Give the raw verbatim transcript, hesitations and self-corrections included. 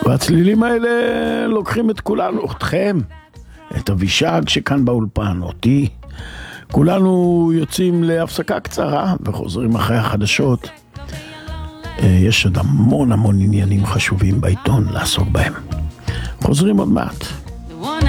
והצלילים האלה לוקחים את כולנו, אתכם, את אבישג שכאן באולפן, אותי. כולנו יוצאים להפסקה קצרה וחוזרים אחרי החדשות. יש עוד המון המון עניינים חשובים בעיתון לעסוק בהם. חוזרים עוד מעט.